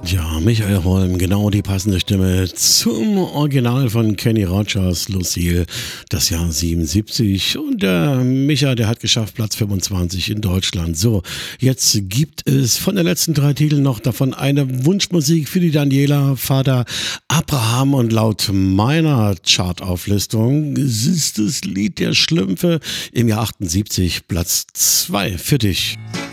Ja, Michael Holm, genau die passende Stimme zum Original von Kenny Rogers, Lucille, das Jahr 77. Und der Micha, der hat geschafft, Platz 25 in Deutschland. So, jetzt gibt es von den letzten drei Titeln noch davon eine Wunschmusik für die Daniela, Vater Abraham, und laut meiner Chartauflistung ist das Lied der Schlümpfe im Jahr 78 Platz 2 für dich.